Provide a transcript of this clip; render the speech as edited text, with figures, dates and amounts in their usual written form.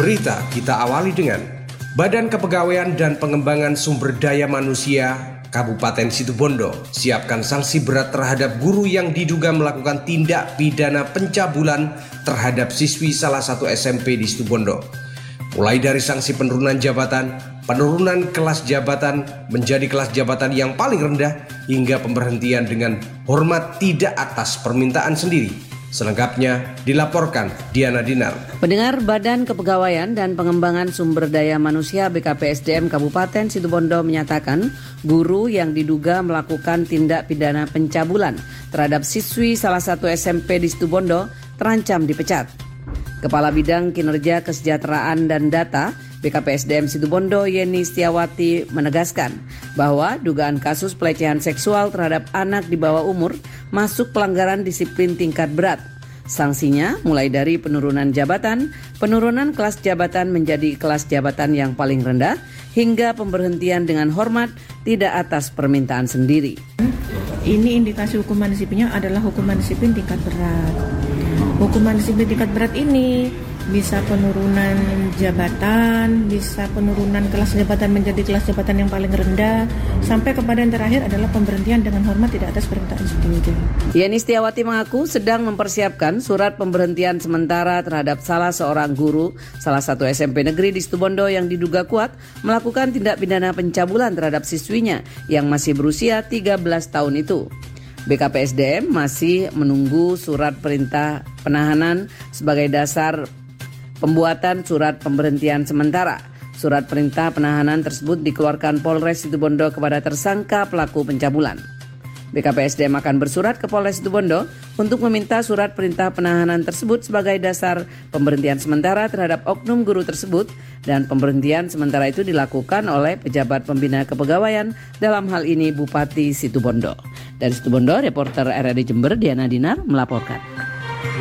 berita kita awali dengan Badan Kepegawaian dan Pengembangan Sumber Daya Manusia Kabupaten Situbondo siapkan sanksi berat terhadap guru yang diduga melakukan tindak pidana pencabulan terhadap siswi salah satu SMP di Situbondo. Mulai dari sanksi penurunan jabatan, penurunan kelas jabatan menjadi kelas jabatan yang paling rendah, hingga pemberhentian dengan hormat tidak atas permintaan sendiri. Selengkapnya dilaporkan Diana Dinar. Pendengar, Badan Kepegawaian dan Pengembangan Sumber Daya Manusia BKPSDM Kabupaten Situbondo menyatakan guru yang diduga melakukan tindak pidana pencabulan terhadap siswi salah satu SMP di Situbondo terancam dipecat. Kepala Bidang Kinerja Kesejahteraan dan Data BKPSDM Situbondo Yeni Setiawati menegaskan bahwa dugaan kasus pelecehan seksual terhadap anak di bawah umur masuk pelanggaran disiplin tingkat berat. Sanksinya mulai dari penurunan jabatan, penurunan kelas jabatan menjadi kelas jabatan yang paling rendah, hingga pemberhentian dengan hormat tidak atas permintaan sendiri. Ini indikasi hukuman disiplinnya adalah hukuman disiplin tingkat berat. Hukuman disiplin tingkat berat ini bisa penurunan jabatan, bisa penurunan kelas jabatan menjadi kelas jabatan yang paling rendah, sampai kepada yang terakhir adalah pemberhentian dengan hormat tidak atas permintaan sendiri. Yeni Setiawati mengaku sedang mempersiapkan surat pemberhentian sementara terhadap salah seorang guru salah satu SMP negeri di Situbondo yang diduga kuat melakukan tindak pidana pencabulan terhadap siswinya yang masih berusia 13 tahun itu. BKPSDM masih menunggu surat perintah penahanan sebagai dasar pembuatan surat pemberhentian sementara. Surat perintah penahanan tersebut dikeluarkan Polres Situbondo kepada tersangka pelaku pencabulan. BKPSDM akan bersurat ke Polres Situbondo untuk meminta surat perintah penahanan tersebut sebagai dasar pemberhentian sementara terhadap oknum guru tersebut, dan pemberhentian sementara itu dilakukan oleh pejabat pembina kepegawaian, dalam hal ini Bupati Situbondo. Dari Situbondo, reporter RRI Jember Diana Dinar melaporkan.